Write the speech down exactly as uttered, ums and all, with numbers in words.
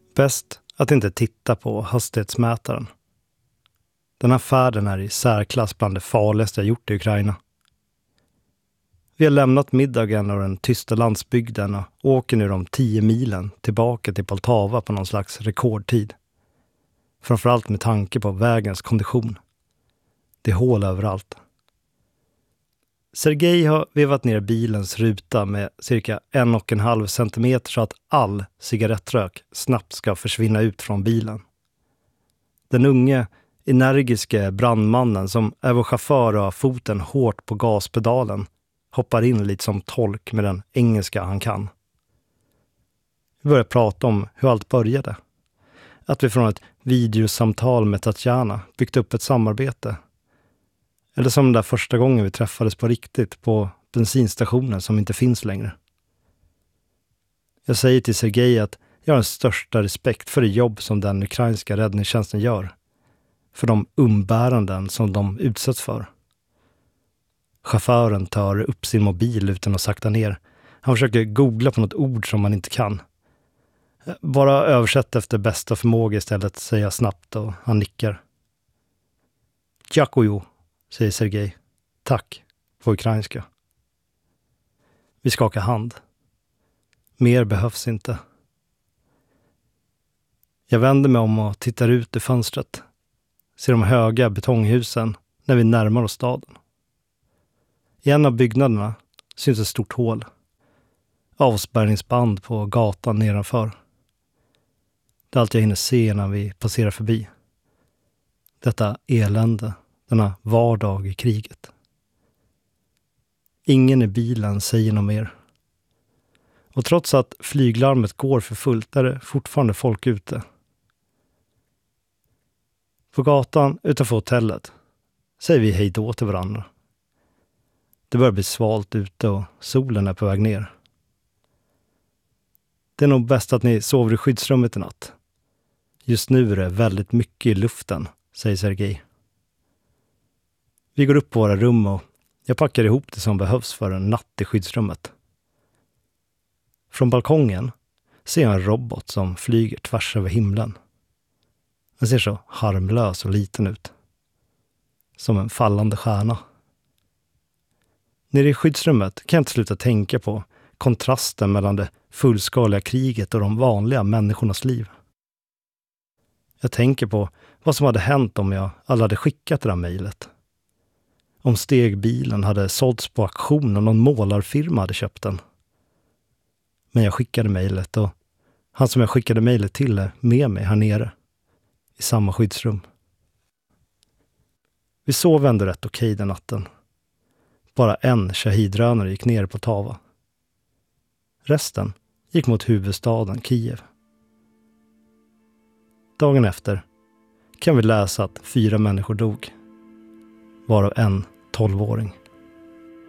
Bäst att inte titta på hastighetsmätaren. Den här färden är i särklass bland det farligaste jag gjort i Ukraina. Vi har lämnat middagen och den tysta landsbygden och åker nu de tio milen tillbaka till Poltava på någon slags rekordtid. Framförallt med tanke på vägens kondition. Det är hål överallt. Sergej har vevat ner bilens ruta med cirka en och en halv centimeter så att all cigarettrök snabbt ska försvinna ut från bilen. Den unge, energiske brandmannen som är vår chaufför och har foten hårt på gaspedalen hoppar in lite som tolk med den engelska han kan. Vi börjar prata om hur allt började. Att vi från ett videosamtal med Tatjana byggt upp ett samarbete. Eller som den där första gången vi träffades på riktigt på bensinstationen som inte finns längre. Jag säger till Sergej att jag har den största respekt för det jobb som den ukrainska räddningstjänsten gör. För de umbäranden som de utsätts för. Chauffören tar upp sin mobil utan att sakta ner. Han försöker googla på något ord som man inte kan. Bara översätt efter bästa förmåga istället, säger jag snabbt och han nickar. Djakoju, säger Sergej. Tack, på ukrainska. Vi skakar hand. Mer behövs inte. Jag vänder mig om och tittar ut ur fönstret. Ser de höga betonghusen när vi närmar oss staden. I en av byggnaderna syns ett stort hål. Avspärrningsband på gatan nedanför. Det är allt jag hinner se när vi passerar förbi. Detta elände, denna vardag i kriget. Ingen i bilen säger något mer. Och trots att flyglarmet går för fullt är det fortfarande folk ute. På gatan utanför hotellet säger vi hej då till varandra. Det börjar bli svalt ute och solen är på väg ner. Det är nog bäst att ni sover i skyddsrummet i natt. Just nu är det väldigt mycket i luften, säger Sergej. Vi går upp på våra rum och jag packar ihop det som behövs för en natt i skyddsrummet. Från balkongen ser jag en robot som flyger tvärs över himlen. Den ser så harmlös och liten ut. Som en fallande stjärna. Nere i skyddsrummet kan jag inte sluta tänka på kontrasten mellan det fullskaliga kriget och de vanliga människornas liv. Jag tänker på vad som hade hänt om jag alla hade skickat det där mejlet. Om stegbilen hade sålts på auktion och någon målarfirma hade köpt den. Men jag skickade mejlet och han som jag skickade mejlet till är med mig här nere. I samma skyddsrum. Vi sov ändå rätt okej den natten. Bara en shahidrönare gick ner på Tava. Resten gick mot huvudstaden Kiev. Dagen efter kan vi läsa att fyra människor dog. Varav en tolvåring.